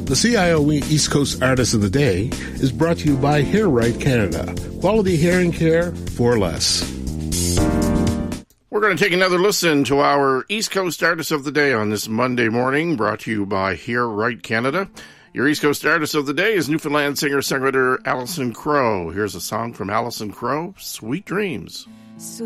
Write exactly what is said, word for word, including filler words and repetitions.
The C I O E East Coast Artist of the Day is brought to you by Hair Right Canada. Quality hearing care for less. We're going to take another listen to our East Coast Artist of the Day on this Monday morning, brought to you by Hair Right Canada. Your East Coast Artist of the Day is Newfoundland singer-songwriter Alison Krogh. Here's a song from Alison Krogh, Sweet Dreams.